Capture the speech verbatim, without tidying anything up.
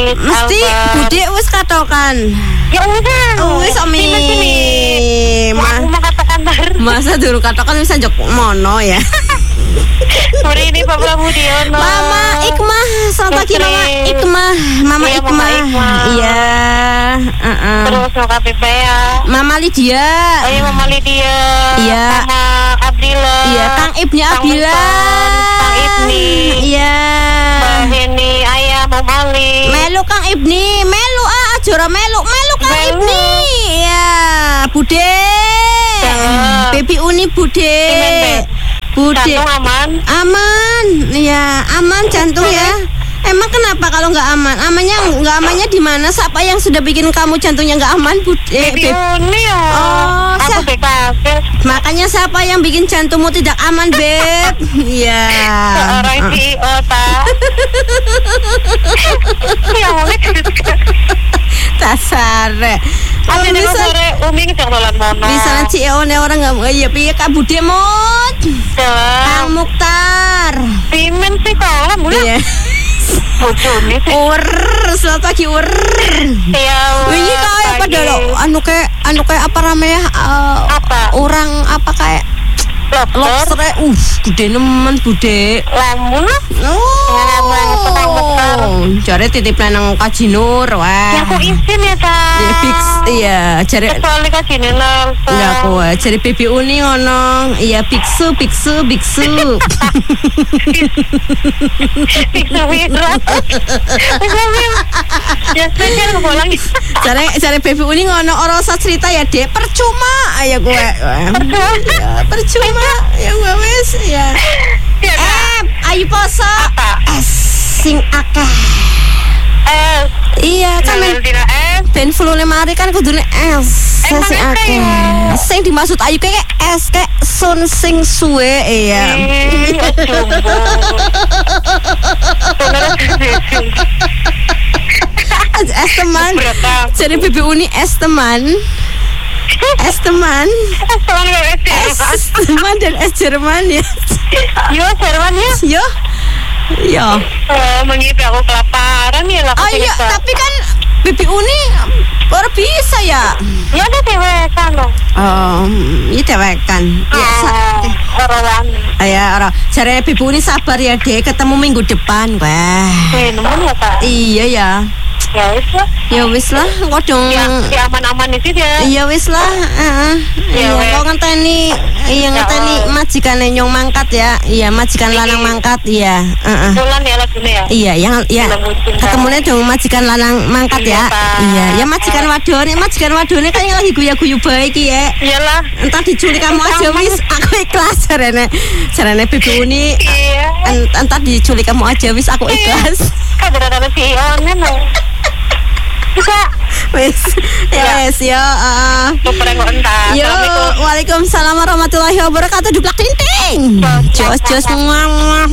Mesti Bude wis katokan. Ya udah. Wis Omi. Mau mau katakan bar. Masa dulu katokan bisa jok mono ya. Sore ini Pak Pramudiono. Mama Ikmah, selamat pagi Mama Ikmah. Mama Iya, Ikmah. Mama Ikmah. Iya. Uh-uh. Terus mau K P P ya. Mama Lydia. Oh iya Mama Lydia. Iya. Sama Abdila. Iya, Kang Ibni Abdila. Kang Ibni. Iya. Mbak Heni, Ayah, Om Ali. Melu Kang Ibni, melu ah Jora melu, melu Kang Melu. Ibni. Iya, Bude. Ya. Baby Uni Bude. Imen, Beb. Bude. Jantung aman. Aman. Iya, aman jantung ya. Emang kenapa kalau nggak aman? Amannya nggak amannya di mana? Siapa yang sudah bikin kamu jantungnya nggak aman, Bude? Baby Beb? Uni ya. Oh, Aku siap. B K B. Makanya siapa yang bikin jantungmu tidak aman, Beb? Iya. Seorang C E O ta. Ya mau Dasar. Kalau Ada bisa sore Umi ngejak dolan mono. misalnya C E O ne orang nggak mau ya piye Kak Bude Mut. Kang Mukhtar. Pimen sih kalau mulai. Iya. Bojone sih. Ur, selamat pagi ur. Ya. Wingi kayak apa dah lo? Anu kayak anu kayak apa namanya? Eh, Apa? Orang apa kayak Lobster. lobster. Uh, gede nemen Bude. Lamun. Oh, jare titip nang Kaji Nur. Wah. Ya aku izin ya ta. Iya, fix. Iya, jare Kecuali kasih nilai. ya aku jare Baby Uni ngono. Iya, biksu, biksu, biksu. Bisa wira. Bisa wira. Ya spesial kebolang. Jare jare Baby Uni ngono ora usah cerita ya, Dek. Percuma ya gue. Ya, percuma. Ya gue wis ya. Ya ta. Eh, ayo poso. Apa? Es sing akeh. Eh. Iya, kan Jangan tidak es. ben flu-ne mari kan kudune es. Emang Sing akeh akeh. ya? Sing dimaksud ayu kayak es kayak sun sing suwe iya. Hmm, jumbo. Es teman. Berapa? Jadi Baby Uni es teman. Es teman. Soal es Es teman dan es Jerman ya. Yo, Jerman ya. Yo. Yo. Oh, mengipi aku kelaparan ya lah. Oh iya, tapi kan Baby Uni baru bisa ya. Ya ada dewekan loh. Oh, ini dewekan. Ya, sa- Orang ya orang. Jare Baby Uni sabar ya, Dek. Ketemu minggu depan. Wah. Eh, nemen ya Pak. Iya ya. Ya wis lah. Ya wis lah, kok dong. Ya, ya aman-aman itu dia. Iya wis lah, heeh. Iya, Ya, wes. kok ngenteni iya ngenteni majikane nyong mangkat ya. Iya, majikan lanang mangkat, iya, heeh. Bulan ya lagune ya. Iya, yang ya Film Musim, Kak. ketemunya dong majikan lanang mangkat ya. Iya, Pak. Iya, ya majikan wadone, majikan wadone kan yang lagi guyu-guyu baik iki ya. Iyalah. Entar diculik kamu aja wis, aku ikhlas jarene. Jarene Baby Uni. Iya. en- Entar diculik kamu aja wis, aku ikhlas. Kan ada C E O-nya no. Bisa. Wis, ya wis yo, heeh. Super entar. Yo, waalaikumsalam warahmatullahi wabarakatuh. Duplak ting ting. Jos jos muah muah.